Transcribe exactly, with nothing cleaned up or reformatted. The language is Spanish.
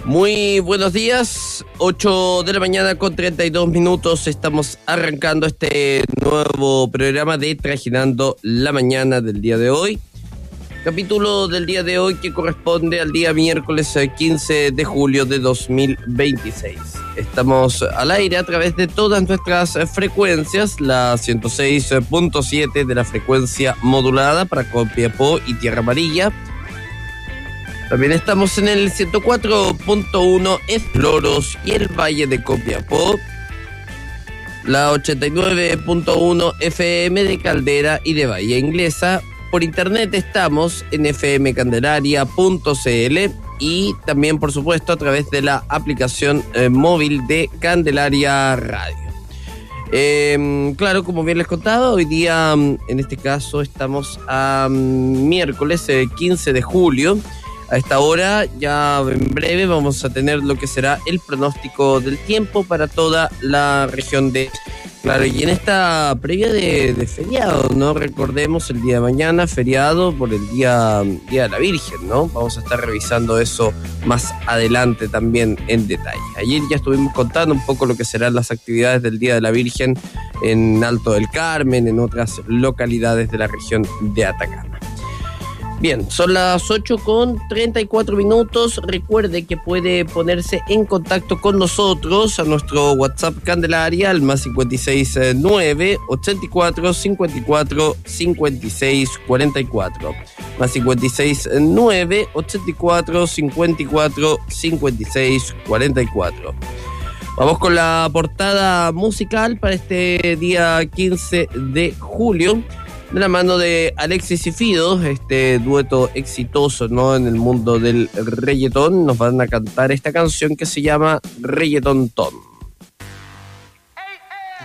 Muy buenos días, ocho de la mañana con treinta y dos minutos, estamos arrancando este nuevo programa de Trajinando la Mañana del día de hoy. Capítulo del día de hoy que corresponde al día miércoles quince de julio de dos mil veintiséis. Estamos al aire a través de todas nuestras frecuencias, la ciento seis punto siete de la frecuencia modulada para Copiapó y Tierra Amarilla. También estamos en el ciento cuatro punto uno en Loros y el Valle de Copiapó, la ochenta y nueve punto uno F M de Caldera y de Bahía Inglesa. Por internet estamos en efe eme candelaria punto ce ele y también, por supuesto, a través de la aplicación eh, móvil de Candelaria Radio. Eh, claro, como bien les contaba, hoy día, en este caso, estamos a um, miércoles eh, quince de julio. A esta hora, ya en breve, vamos a tener lo que será el pronóstico del tiempo para toda la región de... Claro, y en esta previa de, de feriado, ¿no? Recordemos el día de mañana, feriado por el día, día de la Virgen, ¿no? Vamos a estar revisando eso más adelante también en detalle. Ayer ya estuvimos contando un poco lo que serán las actividades del Día de la Virgen en Alto del Carmen, en otras localidades de la región de Atacama. Bien, son las ocho con treinta y cuatro minutos. Recuerde que puede ponerse en contacto con nosotros a nuestro WhatsApp Candelaria, al más cincuenta y seis nueve, ochenta y cuatro, cincuenta y cuatro, cincuenta y seis cuarenta y cuatro. Más cincuenta y seis nueve, ochenta y cuatro, cincuenta y cuatro, cincuenta y seis cuarenta y cuatro. Vamos con la portada musical para este día quince de julio. De la mano de Alexis y Fido, este dueto exitoso, ¿no?, en el mundo del reggaetón, nos van a cantar esta canción que se llama Reggaetón Ton.